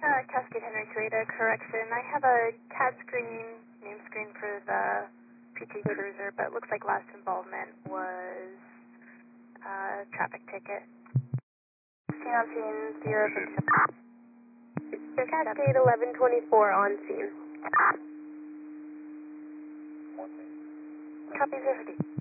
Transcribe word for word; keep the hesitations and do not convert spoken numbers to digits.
Uh, Cascade Henry Toyota, correction. I have a C A D screen, name screen for the P T Cruiser, but it looks like last involvement was a traffic ticket. Scene on scene, zero fifty-seven. Cascade eleven twenty-four on scene. Copy zero fifty.